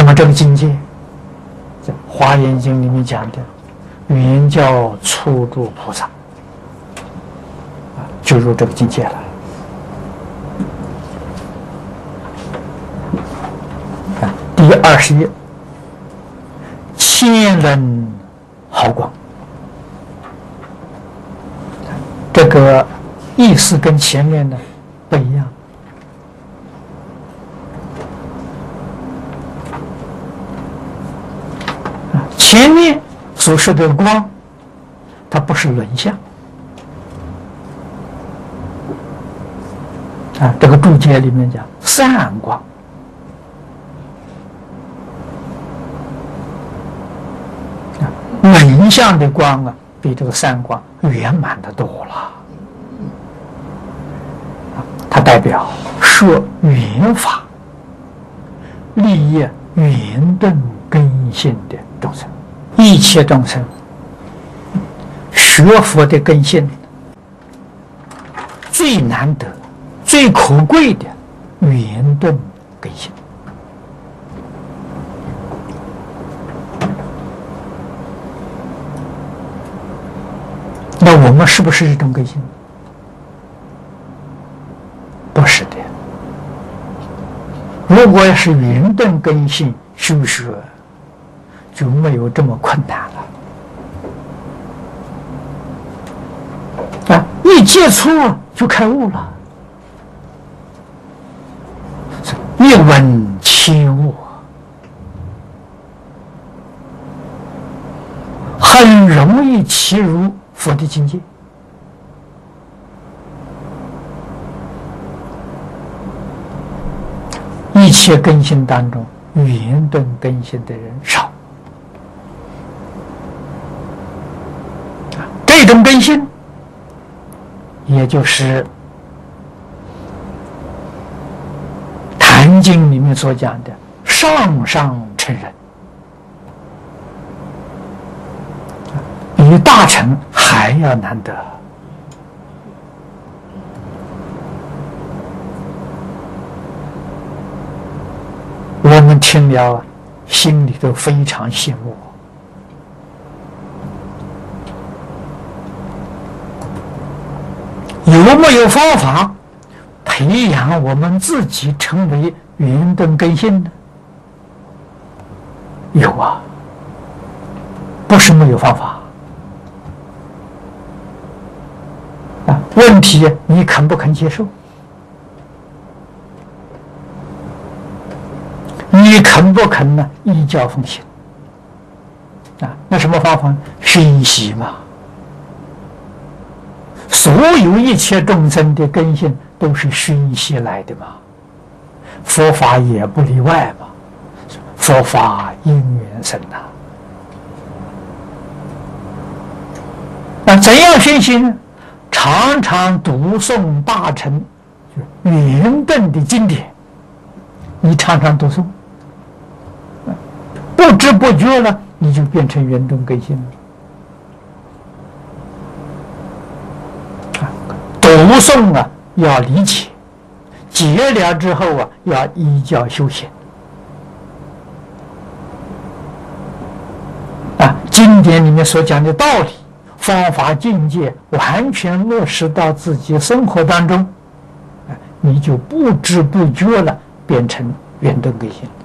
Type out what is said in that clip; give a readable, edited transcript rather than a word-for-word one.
那么这个境界，在《华严经》里面讲的，原叫初住菩萨，就入这个境界了。第20页，千人毫光，这个意思跟前面的不一样。前面所说的光，它不是轮相啊。这个注解里面讲散光，轮相的光啊，比这个散光圆满的多了。它代表说圆法，利益圆顿根性的众生。一切众生学佛的根性，最难得、最可贵的圆顿根性。那我们是不是这种根性？不是的。如果是圆顿根性修学，就没有这么困难了啊！一接触就开悟了，一闻千悟，很容易契入佛的境界。一切根性当中，圆顿根性的人少。这种根性，也就是《坛经》里面所讲的上上乘人，比大乘还要难得。我们听了，心里头非常羡慕。有没有方法培养我们自己成为圆顿根性呢？有啊，不是没有方法啊。问题你肯不肯接受？你肯不肯呢？依教奉行啊？那什么方法？熏习嘛。所有一切众生的根性都是熏习来的嘛，佛法也不例外嘛。佛法因缘生呐，那怎样熏习呢？常常读诵大乘圆顿的经典，你常常读诵，不知不觉了，你就变成圆顿根性了。读诵啊，要理解，解了之后啊，要依教修行。啊，经典里面所讲的道理、方法、境界，完全落实到自己生活当中，你就不知不觉了变成圆顿根性。